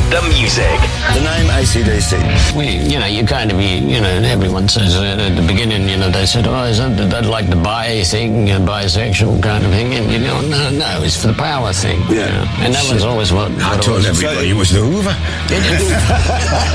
the music. The name AC/DC. Everyone says at the beginning, they said, oh, is that like the bi thing, bisexual kind of thing? And no, it's for the power thing. Yeah. And that was always what I told everybody it was the Hoover.